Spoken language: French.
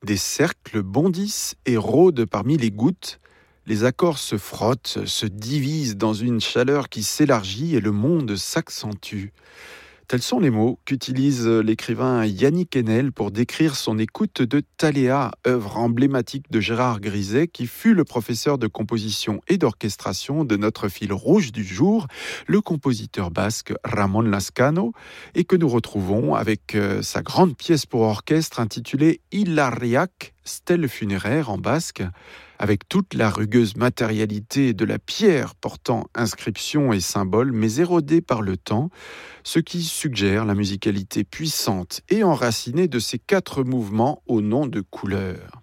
Des cercles bondissent et rôdent parmi les gouttes. Les accords se frottent, se divisent dans une chaleur qui s'élargit et le monde s'accentue. Tels sont les mots qu'utilise l'écrivain Yannick Enel pour décrire son écoute de Thaléa, œuvre emblématique de Gérard Griset, qui fut le professeur de composition et d'orchestration de notre fil rouge du jour, le compositeur basque Ramon Lazcano, et que nous retrouvons avec sa grande pièce pour orchestre intitulée Hilariak, stèle funéraire en basque, avec toute la rugueuse matérialité de la pierre portant inscriptions et symboles, mais érodée par le temps, ce qui suggère la musicalité puissante et enracinée de ces 4 mouvements au nom de couleurs.